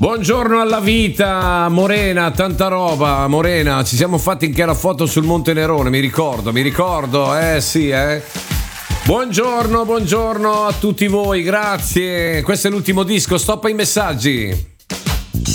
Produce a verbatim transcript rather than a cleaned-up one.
Buongiorno alla vita, Morena, tanta roba, Morena, ci siamo fatti anche la foto sul Monte Nerone, mi ricordo, mi ricordo, eh sì, eh. Buongiorno, buongiorno a tutti voi, grazie. Questo è l'ultimo disco, stop ai messaggi.